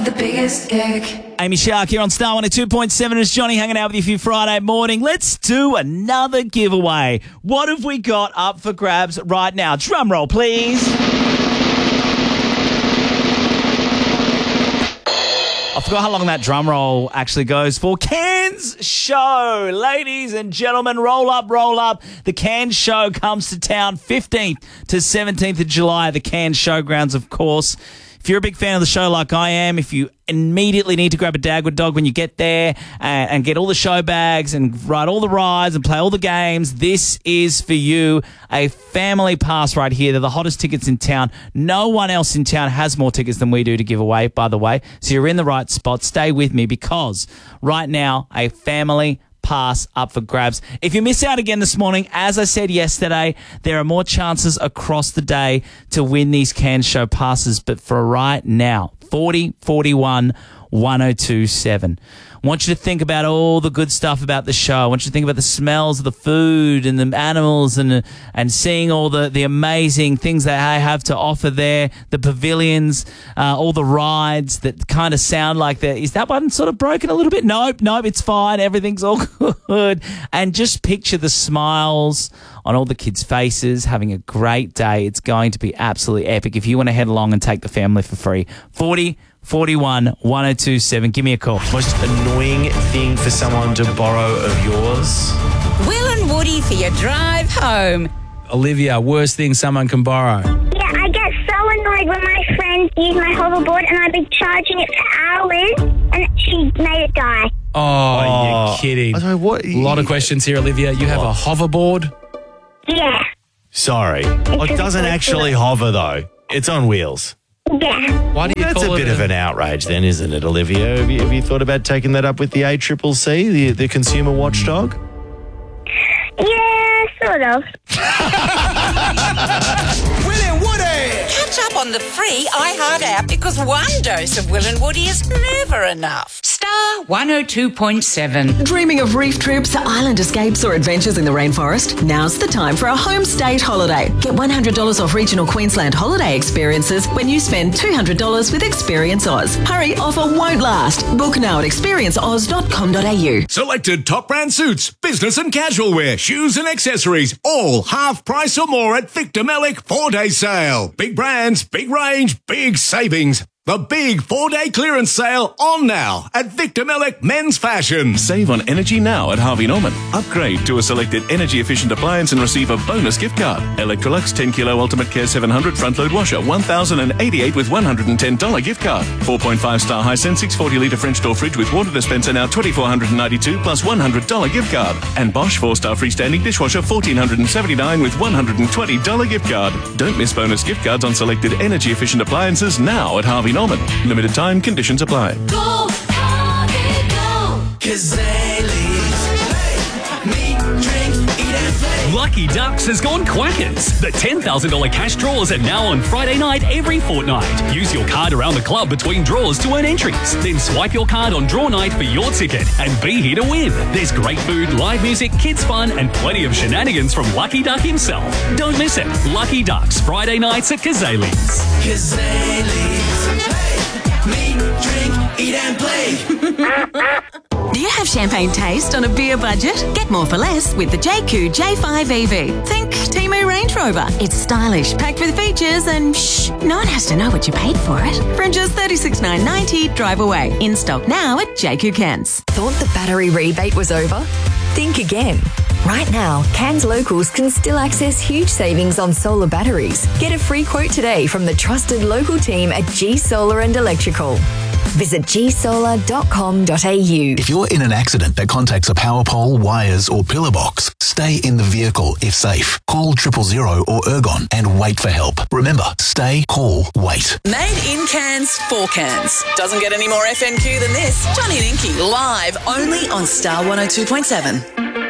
the biggest kick. Amy Shark here on Star 102.7. It's Johnny hanging out with you for your Friday morning. Let's do another giveaway. What have we got up for grabs right now? Drum roll, please. I forgot how long that drum roll actually goes for. Cairns Show. Ladies and gentlemen, roll up, roll up. The Cairns Show comes to town 15th to 17th of July at the Cairns Showgrounds, of course. If you're a big fan of the show like I am, if you immediately need to grab a Dagwood dog when you get there and get all the show bags and ride all the rides and play all the games, this is for you. A family pass right here. They're the hottest tickets in town. No one else in town has more tickets than we do to give away, by the way. So you're in the right spot. Stay with me because right now, a family pass up for grabs. If you miss out again this morning, as I said yesterday, there are more chances across the day to win these Cairns Show passes. But for right now, 40 41 1027. I want you to think about all the good stuff about the show. I want you to think about the smells of the food and the animals and seeing all the amazing things that they have to offer there, the pavilions, all the rides that kind of sound like that. Is that one sort of broken a little bit? Nope, it's fine. Everything's all good. And just picture the smiles on all the kids' faces, having a great day. It's going to be absolutely epic. If you want to head along and take the family for free, 40 41 1027. Give me a call. Most annoying thing for someone to borrow of yours? Will and Woody for your drive home. Olivia, worst thing someone can borrow. Yeah, I get so annoyed when my friends use my hoverboard and I've been charging it for hours and she made it die. Oh, you're kidding. I don't know what. A lot of questions here, Olivia. You have a hoverboard? Yeah. Sorry. It doesn't actually hover, though. It's on wheels. Yeah. Why do you That's call a it bit of an outrage then, isn't it, Olivia? Have you thought about taking that up with the ACCC, the consumer watchdog? Yeah, sort of. Will and Woody! Catch up on the free iHeart app because one dose of Will and Woody is never enough. Star 102.7. Dreaming of reef trips, island escapes or adventures in the rainforest? Now's the time for a home state holiday. Get $100 off regional Queensland holiday experiences when you spend $200 with Experience Oz. Hurry, offer won't last. Book now at experienceoz.com.au. Selected top brand suits, business and casual wear, shoes and accessories, all half price or more at Victor Melick 4-day sale. Big brands, big range, big savings. The big 4-day clearance sale on now at Victor Melick Men's Fashion. Save on energy now at Harvey Norman. Upgrade to a selected energy-efficient appliance and receive a bonus gift card. Electrolux 10 Kilo Ultimate Care 700 front-load washer, $1,088 with $110 gift card. 4.5-star Hisense 640-litre French door fridge with water dispenser now $2,492 plus $100 gift card. And Bosch 4-star freestanding dishwasher $1,479 with $120 gift card. Don't miss bonus gift cards on selected energy-efficient appliances now at Harvey Norman. Limited time, conditions apply. Go, Harvey, go. Cazales. Meet, drink, eat and play. Lucky Ducks has gone quackers. The $10,000 cash draws are now on Friday night every fortnight. Use your card around the club between draws to earn entries. Then swipe your card on draw night for your ticket and be here to win. There's great food, live music, kids fun and plenty of shenanigans from Lucky Duck himself. Don't miss it. Lucky Ducks, Friday nights at Cazales. Cazales. Meet, drink, eat and play. Do you have champagne taste on a beer budget? Get more for less with the JQ J5 EV. Think Temu Range Rover. It's stylish, packed with features, and no one has to know what you paid for it. From just $36,990, drive away. In stock now at JQ Cairns. Thought the battery rebate was over? Think again. Right now, Cairns locals can still access huge savings on solar batteries. Get a free quote today from the trusted local team at G Solar and Electrical. Visit gsolar.com.au. If you're in an accident that contacts a power pole, wires or pillar box, stay in the vehicle if safe. Call 000 or Ergon and wait for help. Remember, stay, call, wait. Made in Cairns for Cairns. Doesn't get any more FNQ than this. Johnny and Inky live only on Star 102.7.